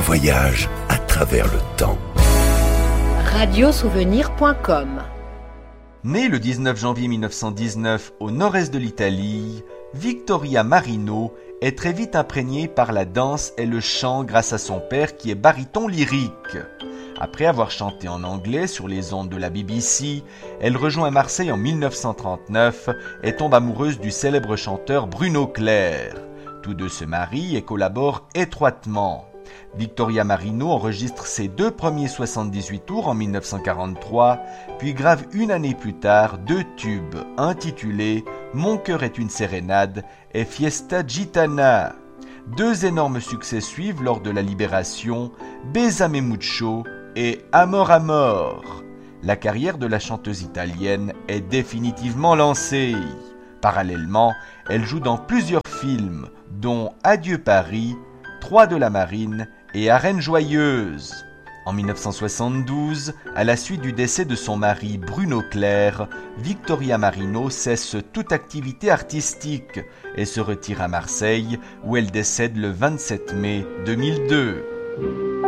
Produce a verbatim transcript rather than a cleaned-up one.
voyage à travers le temps. radiosouvenir point com. Née le dix-neuf janvier mille neuf cent dix-neuf au nord-est de l'Italie, Vittoria Marino est très vite imprégnée par la danse et le chant grâce à son père qui est baryton lyrique. Après avoir chanté en anglais sur les ondes de la B B C, elle rejoint Marseille en mille neuf cent trente-neuf et tombe amoureuse du célèbre chanteur Bruno Clerc. Tous deux se marient et collaborent étroitement. Vittoria Marino enregistre ses deux premiers soixante-dix-huit tours en mille neuf cent quarante-trois, puis grave une année plus tard deux tubes intitulés « Mon cœur est une sérénade » et « Fiesta Gitana ». Deux énormes succès suivent lors de la Libération, « Besame mucho » et « Amor Amor ». La carrière de la chanteuse italienne est définitivement lancée. Parallèlement, elle joue dans plusieurs films, dont Adieu Paris, Trois de la Marine et Arène Joyeuse. En mille neuf cent soixante-douze, à la suite du décès de son mari Bruno Clerc, Vittoria Marino cesse toute activité artistique et se retire à Marseille où elle décède le vingt-sept mai deux mille deux.